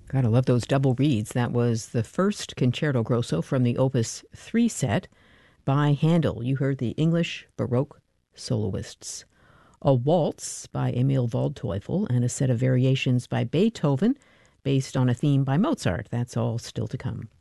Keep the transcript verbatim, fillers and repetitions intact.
Gotta love those double reeds. That was the first concerto grosso from the Opus three set by Handel. You heard the English Baroque soloists. A waltz by Emil Waldteufel and a set of variations by Beethoven based on a theme by Mozart. That's all still to come.